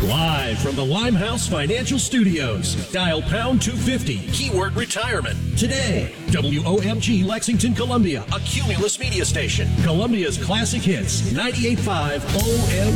Live from the Limehouse Financial Studios. Dial pound 250, keyword retirement. Today, WOMG Lexington, Columbia, a Cumulus media station. Columbia's classic hits, 98.5 OM.